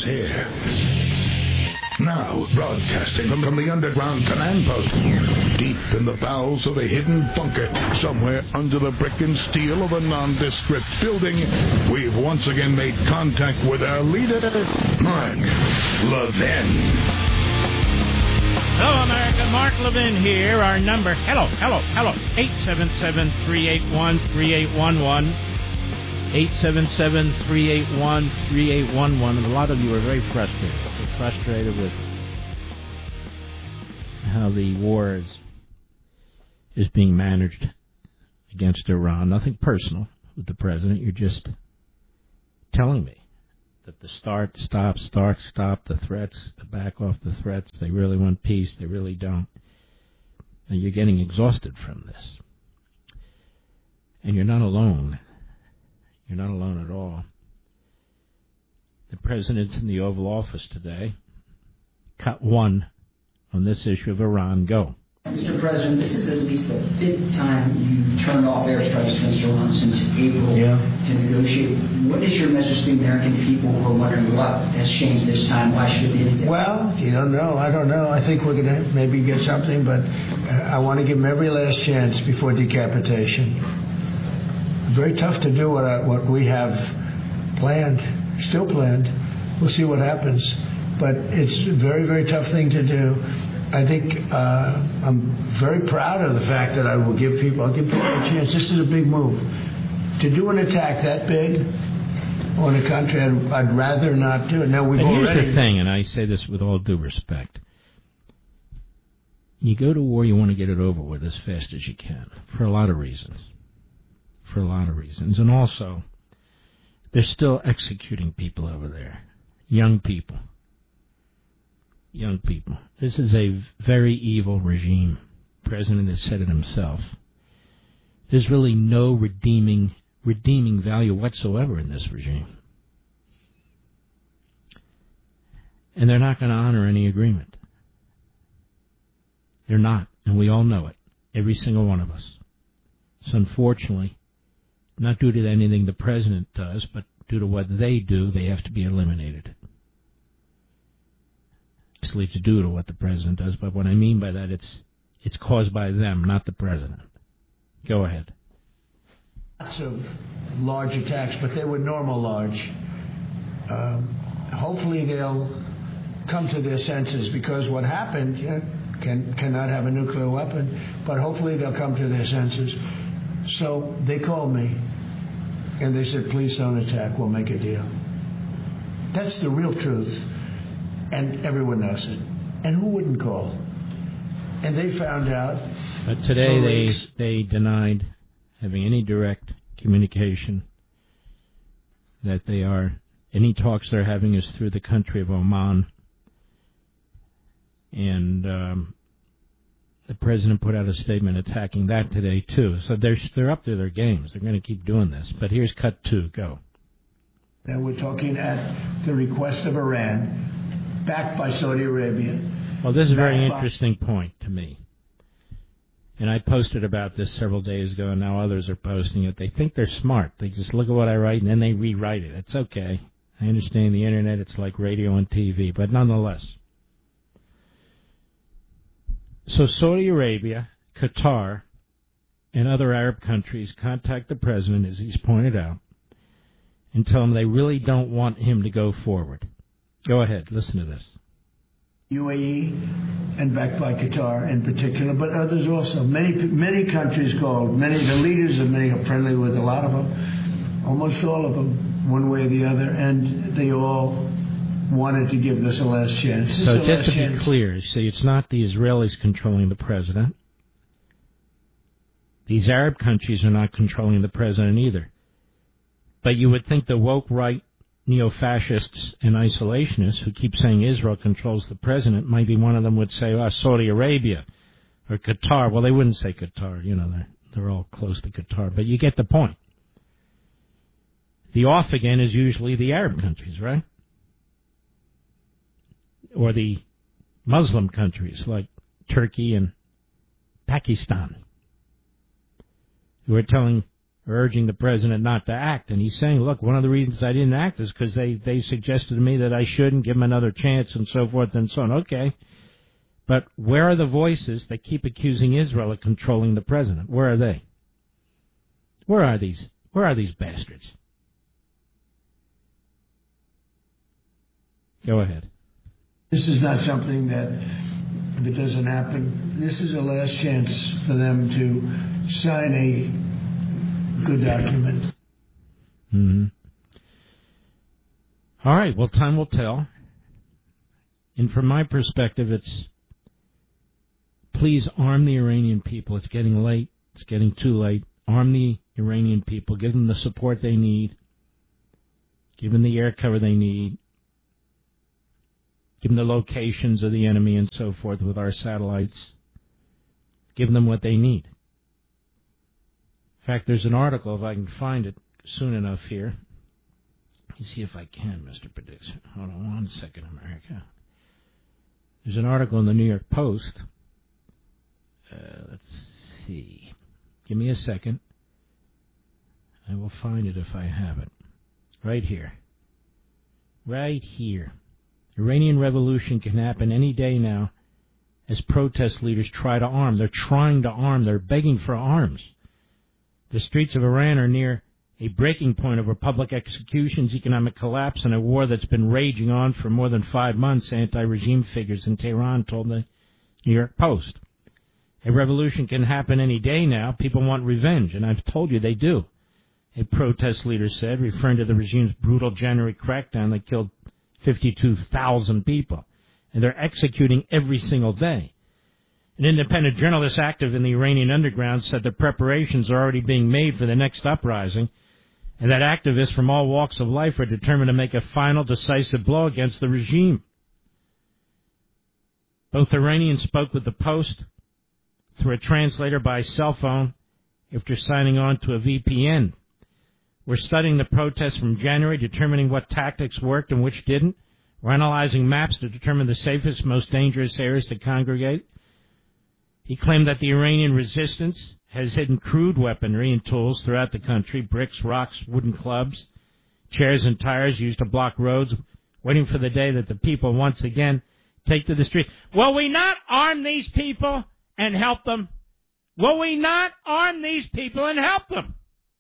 here. Now, broadcasting from the underground command post, deep in the bowels of a hidden bunker, somewhere under the brick and steel of a nondescript building, we've once again made contact with our leader, Mark Levin. Hello, America. Mark Levin here. Our number, hello, 877-381-3811. 877-381-3811. And a lot of you are very frustrated. You're frustrated with how the war is being managed against Iran. Nothing personal with the president. You're just telling me that the start, stop, the threats, the back off the threats, they really want peace, they really don't. And you're getting exhausted from this. And you're not alone. You're not alone at all. The president's in the Oval Office today. Cut one on this issue of Iran. Go. Mr. President, this is at least the fifth time you've turned off airstrikes against Iran since April to negotiate. What is your message to the American people who are wondering what has changed this time? Why should it be anything? Well, you don't know. I don't know. I think we're going to maybe get something, but I want to give them every last chance before decapitation. Very tough to do what we have planned, still planned. We'll see what happens. But it's a very, very tough thing to do. I think I'm very proud of the fact that I'll give people a chance. This is a big move. To do an attack that big on a country, I'd rather not do it. Now, here's the thing, and I say this with all due respect. You go to war, you want to get it over with as fast as you can, for a lot of reasons. And also, they're still executing people over there. Young people. This is a very evil regime. The president has said it himself. There's really no redeeming value whatsoever in this regime. And they're not going to honor any agreement. They're not, and we all know it. Every single one of us. So unfortunately, not due to anything the president does, but due to what they do, they have to be eliminated. Actually, to do to what the president does, but what I mean by that, it's caused by them, not the president. Go ahead. Lots of large attacks, but they were normal large. Hopefully they'll come to their senses, because what happened cannot have a nuclear weapon, but hopefully they'll come to their senses. So they called me, and they said, please don't attack, we'll make a deal. That's the real truth. And everyone knows it. And who wouldn't call? And they found out. But today they denied having any direct communication, that any talks they're having is through the country of Oman. And the president put out a statement attacking that today, too. So they're up to their games. They're going to keep doing this. But here's cut two. Go. And we're talking at the request of Iran, backed by Saudi Arabia. Well, this is a very interesting point to me. And I posted about this several days ago, and now others are posting it. They think they're smart. They just look at what I write, and then they rewrite it. It's okay. I understand the Internet. It's like radio and TV, but nonetheless. So Saudi Arabia, Qatar, and other Arab countries contact the president, as he's pointed out, and tell him they really don't want him to go forward. Go ahead. Listen to this. UAE and backed by Qatar in particular, but others also. Many countries called. The leaders of many are friendly with a lot of them, almost all of them, one way or the other, and they all wanted to give this a last chance. So just to be clear, see, it's not the Israelis controlling the president. These Arab countries are not controlling the president either. But you would think the woke right neo-fascists and isolationists who keep saying Israel controls the president, maybe one of them would say, Saudi Arabia or Qatar. Well, they wouldn't say Qatar. They're all close to Qatar. But you get the point. The off again is usually the Arab countries, right? Or the Muslim countries like Turkey and Pakistan, who are telling urging the president not to act. And he's saying, look, one of the reasons I didn't act is because they suggested to me that I shouldn't, give him another chance, and so forth and so on. Okay. But where are the voices that keep accusing Israel of controlling the president? Where are they? Where are these bastards? Go ahead. This is not something that, if it doesn't happen, this is a last chance for them to sign a good document. Mm-hmm. All right, well, time will tell. And from my perspective, it's please arm the Iranian people. It's getting late. It's getting too late. Arm the Iranian people. Give them the support they need. Give them the air cover they need. Give them the locations of the enemy and so forth with our satellites. Give them what they need. In fact, there's an article, if I can find it soon enough here. Let me see if I can, Mr. Producer. Hold on 1 second, America. There's an article in the New York Post. Let's see. Give me a second. I will find it if I have it. Right here. Right here. Iranian revolution can happen any day now as protest leaders try to arm. They're trying to arm. They're begging for arms. The streets of Iran are near a breaking point over public executions, economic collapse, and a war that's been raging on for more than 5 months, anti-regime figures in Tehran told the New York Post. A revolution can happen any day now. People want revenge, and I've told you they do. A protest leader said, referring to the regime's brutal January crackdown that killed 52,000 people, and they're executing every single day. An independent journalist active in the Iranian underground said the preparations are already being made for the next uprising, and that activists from all walks of life are determined to make a final, decisive blow against the regime. Both Iranians spoke with the Post through a translator by cell phone after signing on to a VPN. We're studying the protests from January, determining what tactics worked and which didn't. We're analyzing maps to determine the safest, most dangerous areas to congregate. He claimed that the Iranian resistance has hidden crude weaponry and tools throughout the country, bricks, rocks, wooden clubs, chairs and tires used to block roads, waiting for the day that the people once again take to the street. Will we not arm these people and help them? Will we not arm these people and help them?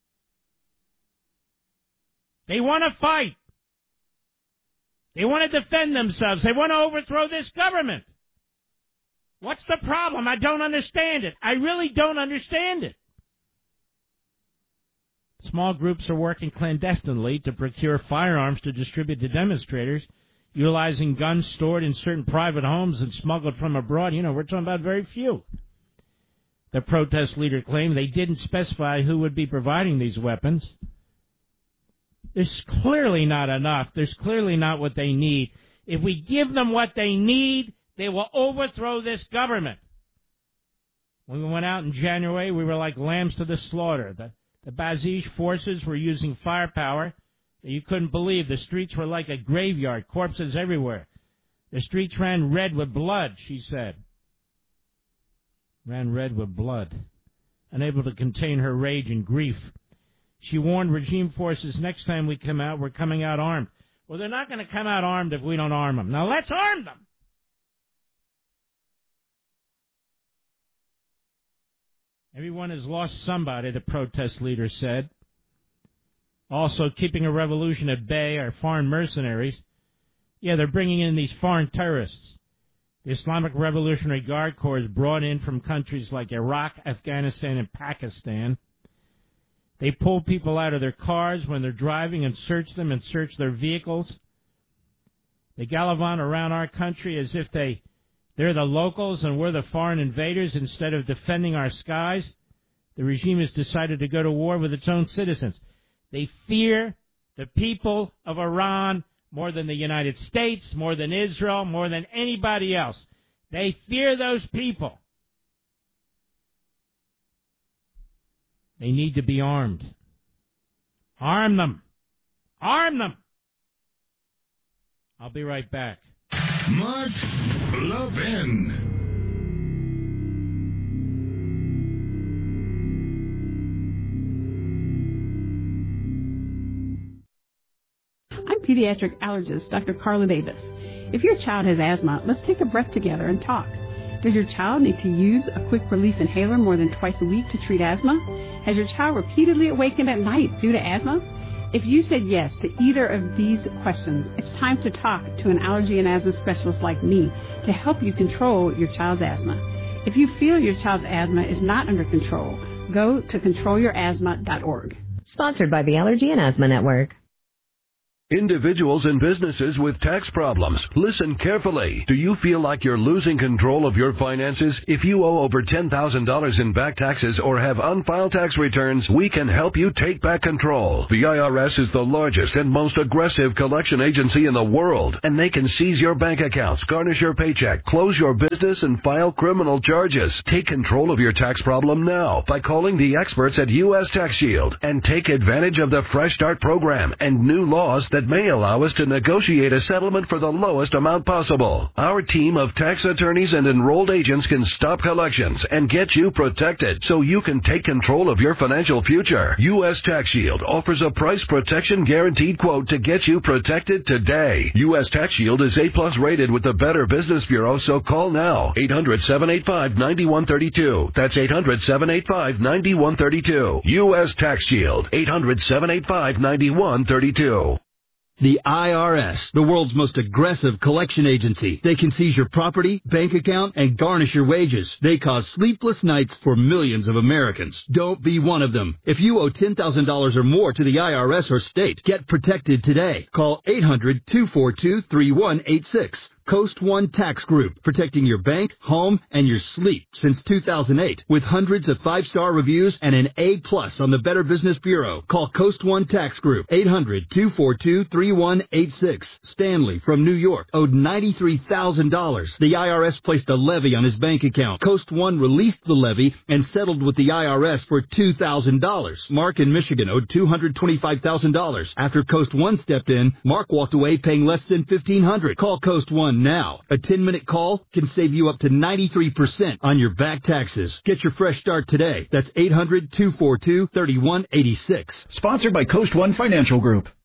They want to fight. They want to defend themselves. They want to overthrow this government. What's the problem? I don't understand it. I really don't understand it. Small groups are working clandestinely to procure firearms to distribute to demonstrators, utilizing guns stored in certain private homes and smuggled from abroad. You know, we're talking about very few. The protest leader claimed they didn't specify who would be providing these weapons. There's clearly not enough. There's clearly not what they need. If we give them what they need, they will overthrow this government. When we went out in January, we were like lambs to the slaughter. The Basij forces were using firepower that you couldn't believe. The streets were like a graveyard, corpses everywhere. The streets ran red with blood, she said. Ran red with blood. Unable to contain her rage and grief. She warned regime forces, next time we come out, we're coming out armed. Well, they're not going to come out armed if we don't arm them. Now, let's arm them. Everyone has lost somebody, the protest leader said. Also, keeping a revolution at bay are foreign mercenaries. Yeah, they're bringing in these foreign terrorists. The Islamic Revolutionary Guard Corps is brought in from countries like Iraq, Afghanistan, and Pakistan. They pull people out of their cars when they're driving and search them and search their vehicles. They gallivant around our country as if they're the locals and we're the foreign invaders instead of defending our skies. The regime has decided to go to war with its own citizens. They fear the people of Iran more than the United States, more than Israel, more than anybody else. They fear those people. They need to be armed. Arm them. Arm them. I'll be right back. Mark Levin. pediatric allergist, Dr. Carla Davis. If your child has asthma, let's take a breath together and talk. Does your child need to use a quick relief inhaler more than twice a week to treat asthma? Has your child repeatedly awakened at night due to asthma? If you said yes to either of these questions, it's time to talk to an allergy and asthma specialist like me to help you control your child's asthma. If you feel your child's asthma is not under control, go to controlyourasthma.org. Sponsored by the Allergy and Asthma Network. Individuals and businesses with tax problems, listen carefully. Do you feel like you're losing control of your finances? If you owe over $10,000 in back taxes or have unfiled tax returns, we can help you take back control. The IRS is the largest and most aggressive collection agency in the world, and they can seize your bank accounts, garnish your paycheck, close your business, and file criminal charges. Take control of your tax problem now by calling the experts at U.S. Tax Shield and take advantage of the Fresh Start program and new laws that may allow us to negotiate a settlement for the lowest amount possible. Our team of tax attorneys and enrolled agents can stop collections and get you protected so you can take control of your financial future. U.S. Tax Shield offers a price protection guaranteed quote to get you protected today. U.S. Tax Shield is A+ rated with the Better Business Bureau, so call now. 800-785-9132. That's 800-785-9132. U.S. Tax Shield. 800-785-9132. The IRS, the world's most aggressive collection agency. They can seize your property, bank account, and garnish your wages. They cause sleepless nights for millions of Americans. Don't be one of them. If you owe $10,000 or more to the IRS or state, get protected today. Call 800-242-3186. Coast One Tax Group, protecting your bank, home, and your sleep since 2008. With hundreds of 5-star reviews and an A+ on the Better Business Bureau. Call Coast One Tax Group, 800-242-3186. Stanley from New York owed $93,000. The IRS placed a levy on his bank account. Coast One released the levy and settled with the IRS for $2,000. Mark in Michigan owed $225,000. After Coast One stepped in, Mark walked away paying less than $1,500. Call Coast One now. A 10-minute call can save you up to 93% on your back taxes. Get your fresh start today. That's 800-242-3186. Sponsored by Coast One Financial Group.